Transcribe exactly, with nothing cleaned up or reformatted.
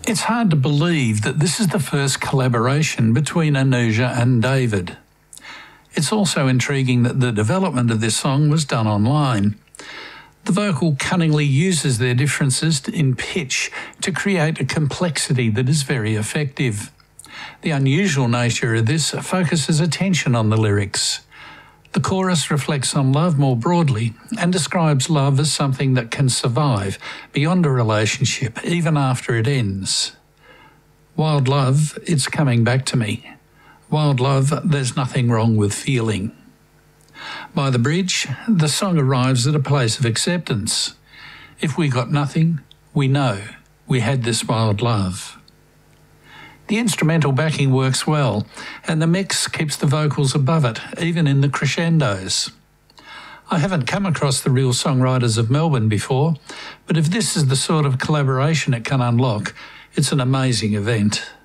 It's hard to believe that this is the first collaboration between Anuja and David. It's also intriguing that the development of this song was done online. The vocal cunningly uses their differences in pitch to create a complexity that is very effective. The unusual nature of this focuses attention on the lyrics. The chorus reflects on love more broadly and describes love as something that can survive beyond a relationship, even after it ends. Wild love, it's coming back to me. Wild love, there's nothing wrong with feeling. By the bridge, the song arrives at a place of acceptance. If we got nothing, we know we had this wild love. The instrumental backing works well, and the mix keeps the vocals above it, even in the crescendos. I haven't come across the Real Songwriters of Melbourne before, but if this is the sort of collaboration it can unlock, it's an amazing event.